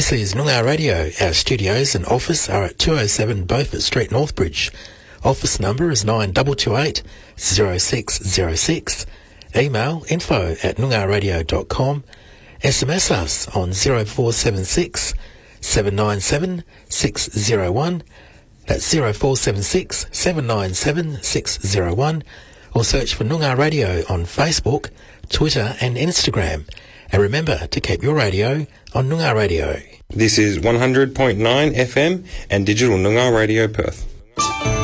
This is Noongar Radio. Our studios and office are at 207 Beaufort Street, Northbridge. Office number is 9228 0606. Email info@noongarradio.com. SMS us on 0476 797 601. That's 0476 797 601. Or search for Noongar Radio on Facebook, Twitter and Instagram. And remember to keep your radio on Noongar Radio. This is 100.9 FM and Digital Noongar Radio Perth.